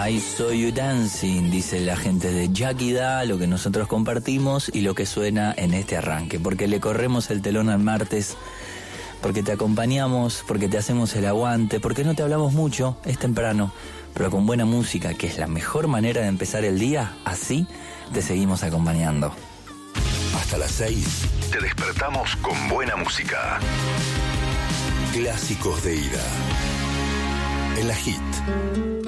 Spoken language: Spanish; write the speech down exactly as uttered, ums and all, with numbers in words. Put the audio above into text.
I Saw You Dancing, dice la gente de Jackie Da, lo que nosotros compartimos y lo que suena en este arranque, porque le corremos el telón al martes, porque te acompañamos, porque te hacemos el aguante, porque no te hablamos mucho, es temprano, pero con buena música, que es la mejor manera de empezar el día, así te seguimos acompañando. Hasta las seis te despertamos con buena música. Clásicos de ida. En la Hit.